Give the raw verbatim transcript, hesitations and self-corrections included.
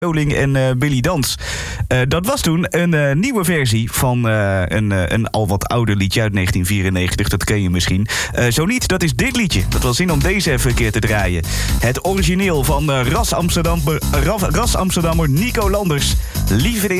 Joling en uh, Billy Dans. Uh, dat was toen een uh, nieuwe versie van uh, een, uh, een al wat ouder liedje uit negentien vierennegentig. Dat ken je misschien. Uh, zo niet, dat is dit liedje. Dat was zin om deze even een keer te draaien. Het origineel van uh, ras, Amsterdam, uh, Ras Amsterdammer Nico Landers. Liever